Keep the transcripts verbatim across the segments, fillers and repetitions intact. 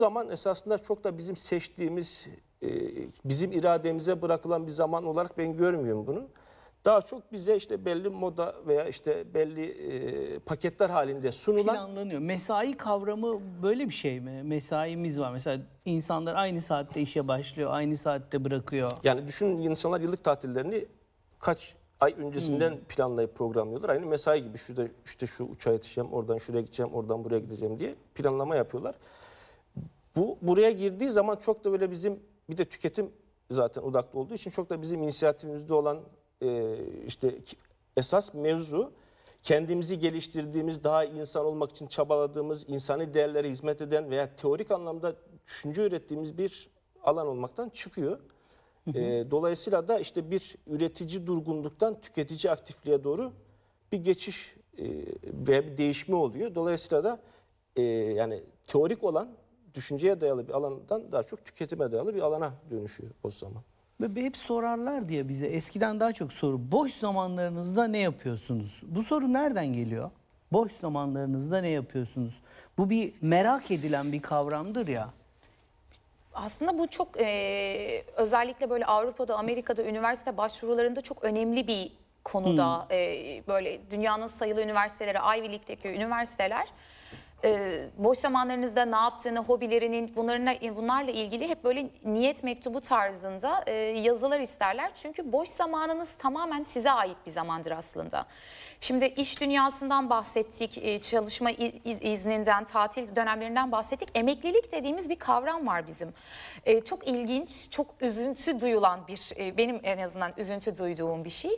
zaman esasında çok da bizim seçtiğimiz, e, bizim irademize bırakılan bir zaman olarak ben görmüyorum bunu. Daha çok bize işte belli moda veya işte belli e, paketler halinde sunulan... Planlanıyor. Mesai kavramı böyle bir şey mi? Mesaimiz var. Mesela insanlar aynı saatte işe başlıyor, aynı saatte bırakıyor. Yani düşünün, insanlar yıllık tatillerini kaç ay öncesinden hmm. planlayıp programlıyorlar. Aynı mesai gibi, şurada işte şu uçağa yetişeceğim, oradan şuraya gideceğim, oradan buraya gideceğim diye planlama yapıyorlar. Bu buraya girdiği zaman çok da böyle bizim, bir de tüketim zaten odaklı olduğu için çok da bizim inisiyatifimizde olan e, işte esas mevzu, kendimizi geliştirdiğimiz, daha iyi insan olmak için çabaladığımız, insani değerlere hizmet eden veya teorik anlamda düşünce ürettiğimiz bir alan olmaktan çıkıyor. Hı hı. E, dolayısıyla da işte bir üretici durgunluktan tüketici aktifliğe doğru bir geçiş e, ve bir değişme oluyor. Dolayısıyla da e, yani teorik olan, düşünceye dayalı bir alandan daha çok tüketime dayalı bir alana dönüşüyor o zaman. Ve hep sorarlar diye bize, eskiden daha çok soru, boş zamanlarınızda ne yapıyorsunuz? Bu soru nereden geliyor? Boş zamanlarınızda ne yapıyorsunuz? Bu bir merak edilen bir kavramdır ya. Aslında bu çok e, özellikle böyle Avrupa'da, Amerika'da üniversite başvurularında çok önemli bir konuda. Hmm. E, böyle dünyanın sayılı üniversiteleri, Ivy League'deki üniversiteler e, boş zamanlarınızda ne yaptığını, hobilerinin, bunlarla, bunlarla ilgili hep böyle niyet mektubu tarzında e, yazılar isterler. Çünkü boş zamanınız tamamen size ait bir zamandır aslında. Şimdi iş dünyasından bahsettik, çalışma izninden, tatil dönemlerinden bahsettik. Emeklilik dediğimiz bir kavram var bizim. Çok ilginç, çok üzüntü duyulan bir, benim en azından üzüntü duyduğum bir şey.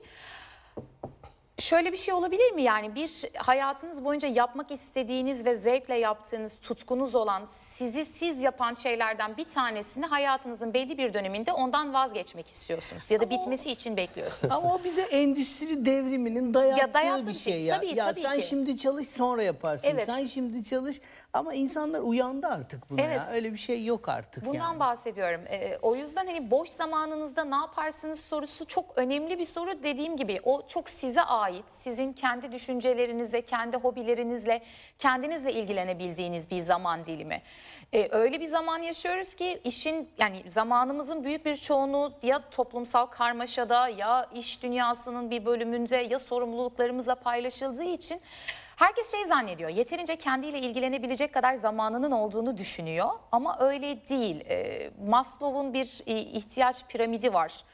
Şöyle bir şey olabilir mi? Yani bir hayatınız boyunca yapmak istediğiniz ve zevkle yaptığınız, tutkunuz olan, sizi siz yapan şeylerden bir tanesini hayatınızın belli bir döneminde ondan vazgeçmek istiyorsunuz. Ya da ama bitmesi o, için bekliyorsunuz. Ama o bize endüstri devriminin dayattığı, ya dayattığı bir şey ya. Tabii, ya tabii sen ki. şimdi çalış, sonra yaparsın. Evet. Sen şimdi çalış. Ama insanlar uyandı artık buna, evet. ya. Öyle bir şey yok artık. Bundan yani. bahsediyorum. Ee, o yüzden hani boş zamanınızda ne yaparsınız sorusu çok önemli bir soru. Dediğim gibi o çok size ait. Sizin kendi düşüncelerinizle, kendi hobilerinizle, kendinizle ilgilenebildiğiniz bir zaman dilimi. Ee, öyle bir zaman yaşıyoruz ki işin, yani zamanımızın büyük bir çoğunluğu ya toplumsal karmaşada, ya iş dünyasının bir bölümünde, ya sorumluluklarımızla paylaşıldığı için herkes şey zannediyor, yeterince kendiyle ilgilenebilecek kadar zamanının olduğunu düşünüyor ama öyle değil. E, Maslow'un bir e, ihtiyaç piramidi var.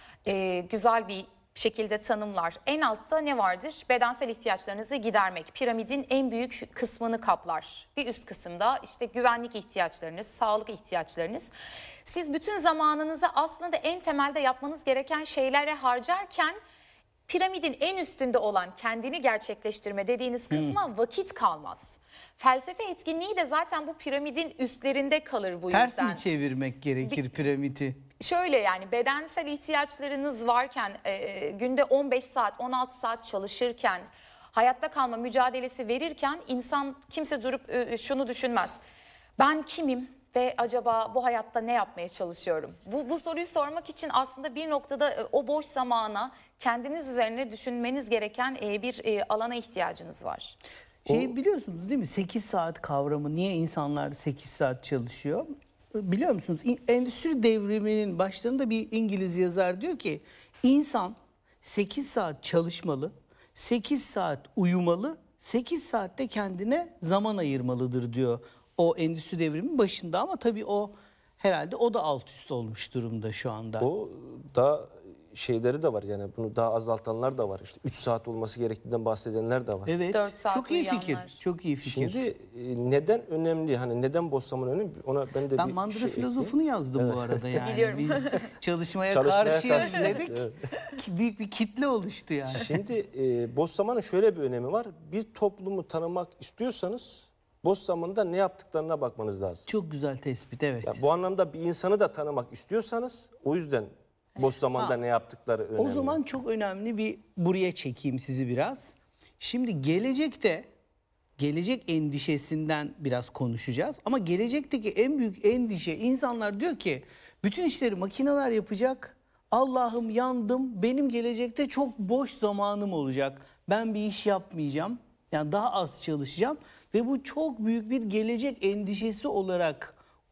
E, güzel bir şekilde tanımlar. En altta ne vardır? Bedensel ihtiyaçlarınızı gidermek. Piramidin en büyük kısmını kaplar. Bir üst kısımda işte güvenlik ihtiyaçlarınız, sağlık ihtiyaçlarınız. Siz bütün zamanınızı aslında en temelde yapmanız gereken şeylere harcarken piramidin en üstünde olan kendini gerçekleştirme dediğiniz kısma hmm. vakit kalmaz. Felsefe etkinliği de zaten bu piramidin üstlerinde kalır bu Ters yüzden. Ters mi çevirmek gerekir piramidi? Şöyle, yani bedensel ihtiyaçlarınız varken, e, günde on beş saat, on altı saat çalışırken, hayatta kalma mücadelesi verirken insan, kimse durup e, şunu düşünmez. Ben kimim ve acaba bu hayatta ne yapmaya çalışıyorum? Bu, bu soruyu sormak için aslında bir noktada e, o boş zamana kendiniz üzerine düşünmeniz gereken e, bir e, alana ihtiyacınız var. Şey biliyorsunuz değil mi? sekiz saat kavramı, niye insanlar sekiz saat çalışıyor? Biliyor musunuz? Endüstri devriminin başlarında bir İngiliz yazar diyor ki insan sekiz saat çalışmalı, sekiz saat uyumalı, sekiz saatte kendine zaman ayırmalıdır diyor. O endüstri devriminin başında, ama tabii o herhalde o da alt üst olmuş durumda şu anda. O da şeyleri de var, yani bunu daha azaltanlar da var. İşte üç saat olması gerektiğinden bahsedenler de var. Evet. dört saat çok iyi uyuyanlar. fikir. Çok iyi fikir. Şimdi neden önemli? Hani neden boş zaman önemli? Ona ben de ben bir Mandıra şey filozofunu ekleyeyim. yazdım evet. bu arada yani. Biliyorum. Biz çalışmaya, çalışmaya karşıyız dedik. Evet. Büyük bir kitle oluştu yani. Şimdi e, boş zamanın şöyle bir önemi var. Bir toplumu tanımak istiyorsanız boş zamanda ne yaptıklarına bakmanız lazım. Çok güzel tespit, evet. Ya, bu anlamda bir insanı da tanımak istiyorsanız o yüzden boş zamanda ha, ne yaptıkları önemli. O zaman çok önemli bir, buraya çekeyim sizi biraz. Şimdi gelecekte, gelecek endişesinden biraz konuşacağız. Ama gelecekteki en büyük endişe, insanlar diyor ki bütün işleri makineler yapacak. Allah'ım yandım, benim gelecekte çok boş zamanım olacak. Ben bir iş yapmayacağım. Yani daha az çalışacağım. Ve bu çok büyük bir gelecek endişesi olarak